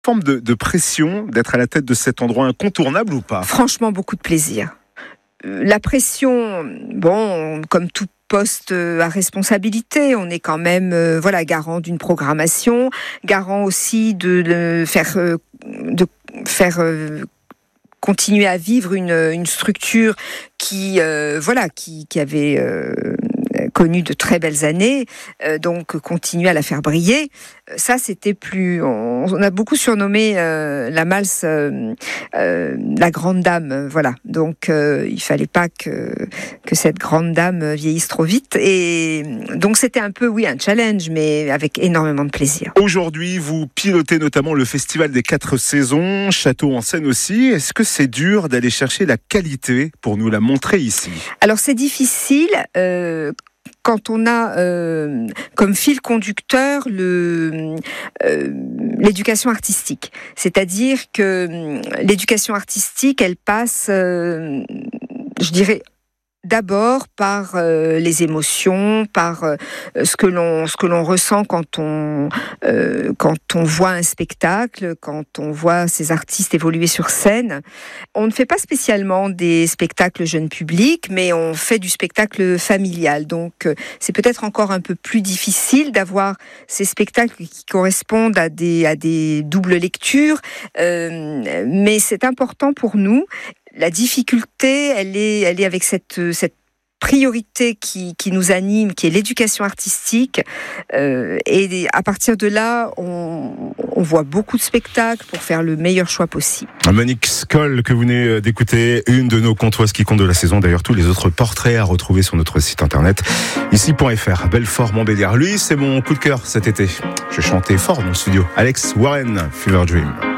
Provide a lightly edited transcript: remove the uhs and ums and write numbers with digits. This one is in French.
Forme de pression d'être à la tête de cet endroit incontournable ou pas ? Franchement, beaucoup de plaisir. La pression, bon, comme tout poste à responsabilité, on est quand même garant d'une programmation, garant aussi de faire continuer à vivre une structure qui avait connu de très belles années, donc continuer à la faire briller. Ça, c'était plus... On a beaucoup surnommé la Malse la grande dame, voilà. Donc, il fallait pas que cette grande dame vieillisse trop vite. Et donc, c'était un peu, un challenge, mais avec énormément de plaisir. Aujourd'hui, vous pilotez notamment le Festival des 4 saisons, Château en Seine aussi. Est-ce que c'est dur d'aller chercher la qualité pour nous la montrer ici ? Alors, c'est difficile... quand on a comme fil conducteur l'éducation artistique. C'est-à-dire que l'éducation artistique, elle passe, je dirais, d'abord par les émotions, par ce que l'on ressent quand on voit un spectacle, quand on voit ces artistes évoluer sur scène. On ne fait pas spécialement des spectacles jeunes publics, mais on fait du spectacle familial. Donc c'est peut-être encore un peu plus difficile d'avoir ces spectacles qui correspondent à des doubles lectures, mais c'est important pour nous. La difficulté, elle est avec cette priorité qui nous anime, qui est l'éducation artistique. Et à partir de là, on voit beaucoup de spectacles pour faire le meilleur choix possible. Monique Skoll, que vous venez d'écouter, une de nos contoises qui compte de la saison. D'ailleurs, tous les autres portraits à retrouver sur notre site internet, ici.fr, Belfort-Montbéliard. Lui, c'est mon coup de cœur cet été. Je chantais fort dans le studio. Alex Warren, Fever Dream.